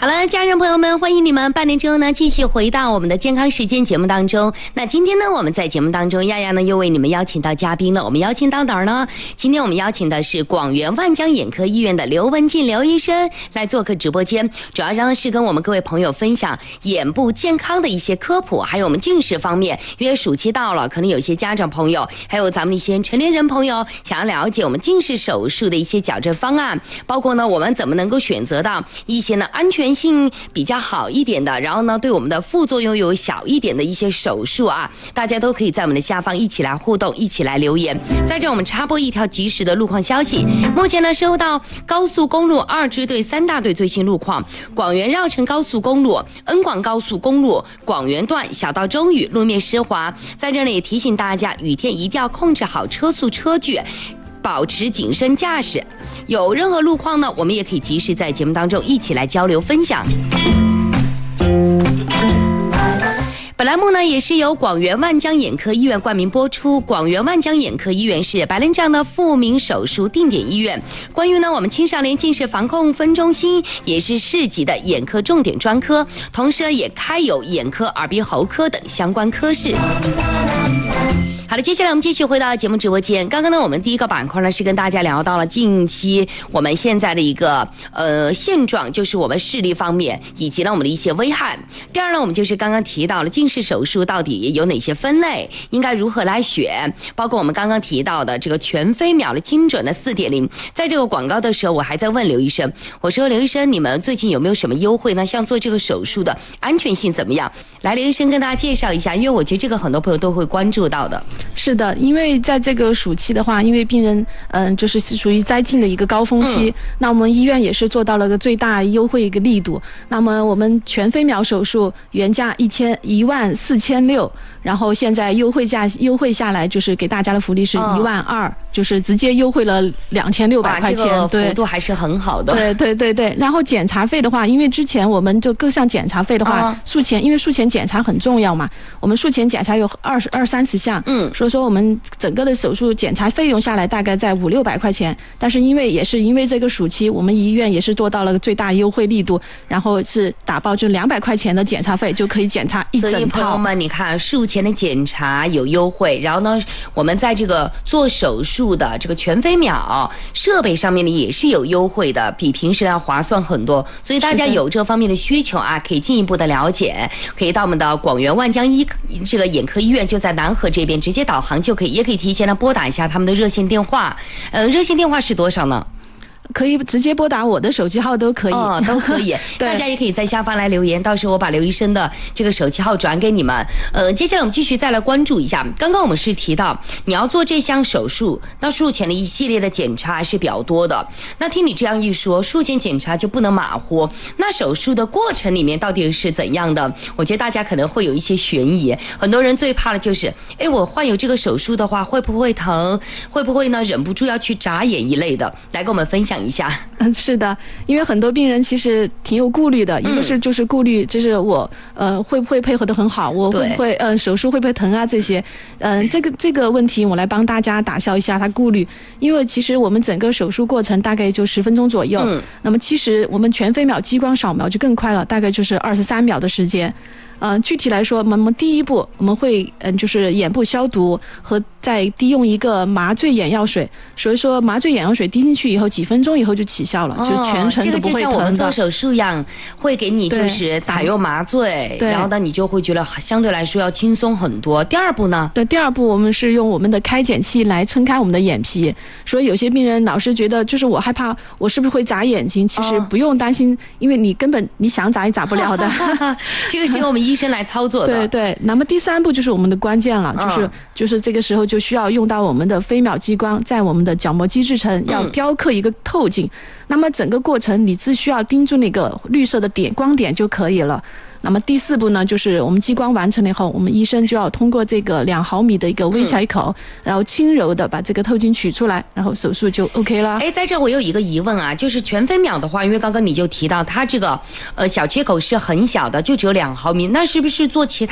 好了，家人朋友们，欢迎你们半年之后呢继续回到我们的健康时间节目当中。那今天呢，我们在节目当中，亚亚呢又为你们邀请到嘉宾了。我们邀请到哪儿呢？今天我们邀请的是广元万江眼科医院的刘文静刘医生来做客直播间，主要呢是跟我们各位朋友分享眼部健康的一些科普，还有我们近视方面。因为暑期到了，可能有些家长朋友，还有咱们一些成年人朋友，想要了解我们近视手术的一些矫正方案，包括呢我们怎么能够选择到一些呢安全性比较好一点的，然后呢对我们的副作用有小一点的一些手术啊，大家都可以在我们的下方一起来互动，一起来留言。在这我们插播一条及时的路况消息，目前呢收到高速公路2支队3大队最新路况，广元绕城高速公路、恩广高速公路广元段小到中雨，路面湿滑，在这里也提醒大家，雨天一定要控制好车速车距，保持谨慎驾驶。有任何路况呢，我们也可以及时在节目当中一起来交流分享。本栏目呢也是由广元万江眼科医院冠名播出。广元万江眼科医院是白内障的富民手术定点医院，关于呢我们青少年近视防控分中心，也是市级的眼科重点专科，同时呢也开有眼科、耳鼻喉科等相关科室。好的，接下来我们继续回到节目直播间。刚刚呢，我们第一个板块呢是跟大家聊到了近期我们现在的一个现状，就是我们视力方面以及呢我们的一些危害。第二呢，我们就是刚刚提到了近视手术到底有哪些分类，应该如何来选，包括我们刚刚提到的这个全飞秒的精准的4.0。在这个广告的时候，我还在问刘医生，我说刘医生，你们最近有没有什么优惠呢？像做这个手术的安全性怎么样？来，刘医生跟大家介绍一下，因为我觉得这个很多朋友都会关注到的。 是的，因为在这个暑期的话，因为病人就是属于灾进的一个高峰期，那我们医院也是做到了个最大优惠一个力度。那么我们全飞秒手术原价14600，然后现在优惠下来，就是给大家的福利是12000，就是直接优惠了2600块钱， 这个幅度还是很好的。 对。然后检查费的话，因为之前我们就各项检查费的话，因为术前检查很重要嘛，我们术前检查有20-30项，所以说我们整个的手术检查费用下来大概在500-600块钱，但是因为这个暑期，我们医院也是做到了最大优惠力度，然后是打包就200块钱的检查费就可以检查一整套。 所以朋友们，你看术前的检查有优惠，然后呢，我们在这个做手术的这个全飞秒设备上面呢也是有优惠的，比平时要划算很多。所以大家有这方面的需求啊，可以进一步的了解，可以到我们的广元万江这个眼科医院，就在南河这边，直接导航就可以，也可以提前的拨打一下他们的热线电话。热线电话是多少呢？ 可以直接拨打我的手机号都可以， 都可以。大家也可以在下方来留言，到时候我把刘医生的这个手机号转给你们。接下来我们继续再来关注一下，刚刚我们是提到你要做这项手术，那术前的一系列的检查还是比较多的。那听你这样一说，术前检查就不能马虎，那手术的过程里面到底是怎样的？我觉得大家可能会有一些悬疑，很多人最怕的就是，我患有这个手术的话，会不会疼？会不会呢忍不住要去眨眼一类的？来跟我们分享一下。 是的，因为很多病人其实挺有顾虑的，一个是就是顾虑，就是我会不会配合得很好，我会不会手术会不会疼啊这些，这个问题我来帮大家打消一下他顾虑。因为其实我们整个手术过程大概就10分钟左右，那么其实我们全飞秒激光扫描就更快了，大概就是23秒的时间。具体来说，我们第一步我们会就是眼部消毒和再滴用一个麻醉眼药水，所以说麻醉眼药水滴进去以后几分钟以后就起效了，就全程都不会疼的。这个就像我们做手术一样，会给你就是采用麻醉，然后呢你就会觉得相对来说要轻松很多。第二步呢？ 对，第二步我们是用我们的开剪器来撑开我们的眼皮，所以有些病人老是觉得就是我害怕我是不是会眨眼睛，其实不用担心，因为你根本你想眨也眨不了的。 这个是由我们医生来操作的。 对。那么第3步就是我们的关键了，就是这个时候就需要用到我们的飞秒激光，在我们的角膜基质层要雕刻一个透镜。那么整个过程你只需要盯住那个绿色的光点就可以了。那么第4步呢，就是我们激光完成了以后，我们医生就要通过这个2毫米的一个微小口，然后轻柔的把这个透镜取出来，然后手术就 OK 了。 在这我有一个疑问啊，就是全飞秒的话，因为刚刚你就提到它这个小切口是很小的，就只有2毫米，那是不是做其他